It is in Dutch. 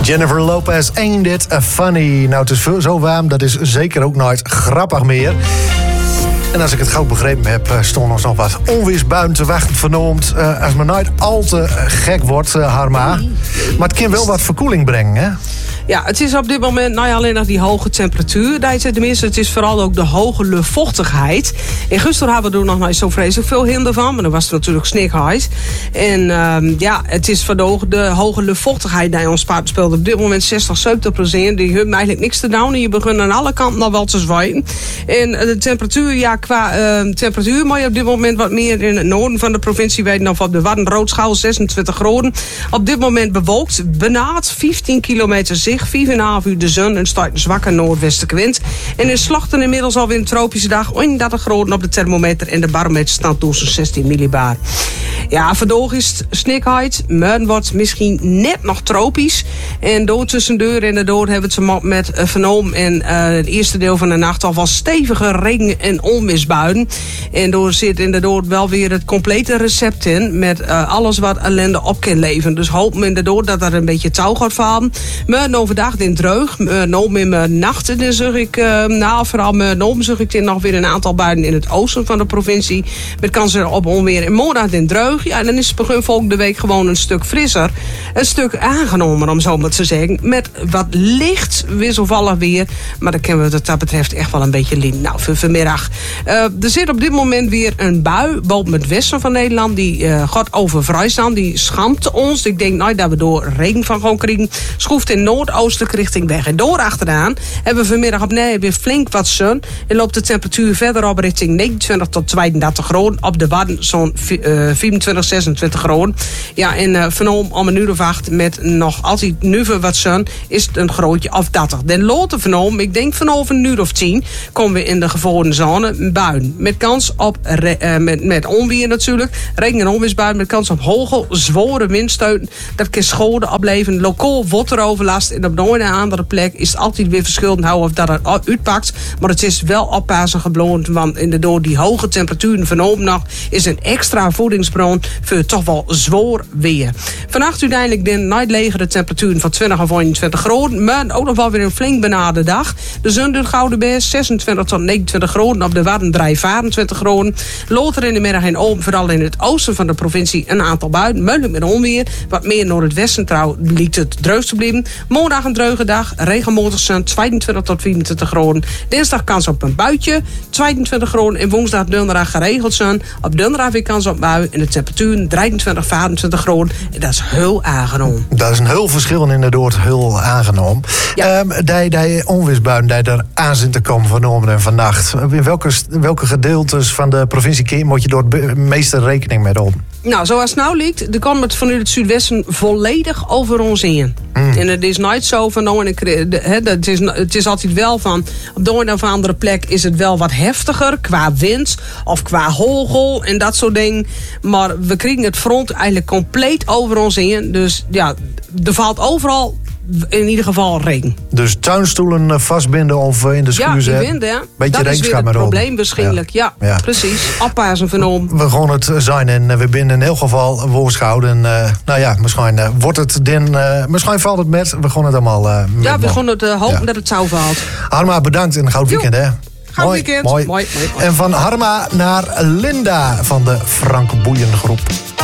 Jennifer Lopez, Ain't It Funny. Nou, het is zo warm, dat is zeker ook nooit grappig meer. En als ik het goed begrepen heb, stond ons nog wat onweersbuien te wachten vernoemd. Als het maar nooit al te gek wordt, Harma. Maar het kan wel wat verkoeling brengen, hè? Ja, het is op dit moment alleen nog die hoge temperatuur. Tenminste, het is vooral ook de hoge luchtvochtigheid. In gisteren hadden we er nog niet zo vreselijk veel hinder van. Maar dan was het natuurlijk snikheet. En het is voor de hoge luchtvochtigheid die ons speelt op dit moment 60-70%. Die hebben eigenlijk niks te doen. En je begint aan alle kanten nog wel te zwaaien. En de temperatuur, qua temperatuur, maar op dit moment wat meer in het noorden van de provincie. Weet nog op de Wadden-Roodschaal 26 graden. Op dit moment bewolkt, benaad 15 kilometer zicht. 4,5 uur de zon en start een zwakke noordwestenwind. En in Slachten inmiddels alweer een tropische dag. 31 graden op de thermometer en de barometer staat door zo'n 16 millibar. Ja, vandaag is het snikheid. Maar wordt misschien net nog tropisch. En door tussen deur en de door hebben ze mop met vernomen. En het eerste deel van de nacht al was stevige regen- en onweersbuien. En door zit inderdaad wel weer het complete recept in. Met alles wat ellende op kan leven. Dus hopen we inderdaad dat er een beetje touw gaat vallen. Maar overdag in dreug. Nou in mijn nachten dan zeg ik. Vooral mijn zeg ik nog weer een aantal buien in het oosten van de provincie. Met kansen op onweer. En morgen in dreug. Ja, dan is het begin volgende week gewoon een stuk frisser. Een stuk aangenomen, om zo maar te zeggen. Met wat licht wisselvallig weer. Maar dan kunnen we wat dat betreft echt wel een beetje lien. Nou, voor vanmiddag. Er zit op dit moment weer een bui boven het westen van Nederland. Die gaat over Friesland. Die schampt ons. Ik denk dat we door regen van gewoon krijgen. Schroeft in noordoostelijke richting weg. En door achteraan hebben we vanmiddag opnieuw weer flink wat zon. En loopt de temperatuur verder op richting 29 tot 32 graden. Op de Wadden zo'n 24, 26 graden. Ja, en vanavond om 1:08 met nog altijd nu wat zon is het een grootje of 30. Den later vanavond, ik denk vanaf 10:10, komen we in de gevroren zone buien. Met kans op met onweer natuurlijk. Regen- en onweersbuien met kans op hoge, zware windstoten. Dat kan scholen opleveren. Lokaal wateroverlast. En op nooit een andere plek is het altijd weer verschillend houden of dat het uitpakt. Maar het is wel oppassen gebloond. Want inderdaad die hoge temperaturen vanavond nog is een extra voedingsbron voor toch wel zwaar weer. Vannacht uiteindelijk de night temperaturen van 20 of 21 graden. Maar ook nog wel weer een flink benade dag. De zon doet gouden best 26 tot 29 graden. Op de Wadden 24 graden. Later in de middag en open, vooral in het oosten van de provincie, een aantal buien. Mogelijk met onweer. Wat meer naar het westen trouw liet het dreug te blijven. Maandag een dreuge dag. Regenmatig zon 22 tot 24 graden. Dinsdag kans op een buitje 22 graden. En woensdag donderdag geregeld zon. Op donderdag weer kans op bui. En de temperatuur 23, 24 graden. En dat is heel aangenomen. Dat is een heel verschil inderdaad, heel aangenomen. Ja. Die onweersbuien die er aan zitten te komen vanavond en vannacht. In welke gedeeltes van de provincie moet je door het meeste rekening mee houden? Nou, zoals het nou lijkt, er komt het vanuit het zuidwesten volledig over ons in. En het is nooit zo van, het is altijd wel van, op de een of andere plek is het wel wat heftiger qua wind of qua hagel en dat soort dingen. Maar we krijgen het front eigenlijk compleet over ons in. Dus ja, er valt overal in ieder geval regen. Dus tuinstoelen vastbinden of in de schuur zetten? Ja, wind, hè. Beetje dat is weer het probleem waarschijnlijk. Ja, precies. Oppassen van We gaan het zijn en we binnen in heel geval woordschouden. Misschien wordt het misschien valt het met. We gaan het allemaal we gaan het hopen dat het zou valt. Harma, bedankt en een goud weekend, hè. Goud weekend. Mooi. En van Harma naar Linda van de Frank Boeien groep.